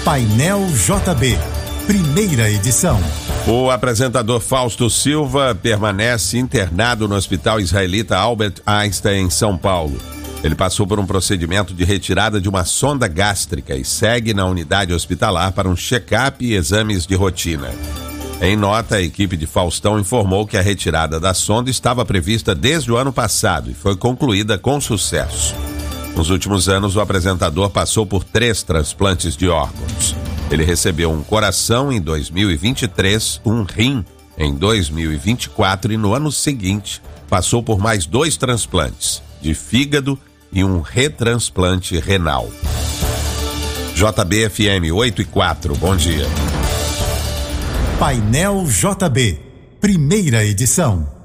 Painel JB, primeira edição. O apresentador Fausto Silva permanece internado no Hospital Israelita Albert Einstein, em São Paulo. Ele passou por um procedimento de retirada de uma sonda gástrica e segue na unidade hospitalar para um check-up e exames de rotina. Em nota, a equipe de Faustão informou que a retirada da sonda estava prevista desde o ano passado e foi concluída com sucesso. Nos últimos anos, o apresentador passou por 3 transplantes de órgãos. Ele recebeu um coração em 2023, um rim em 2024 e no ano seguinte passou por mais 2 transplantes, de fígado e um retransplante renal. JB-FM 8/4, bom dia. Painel JB, primeira edição.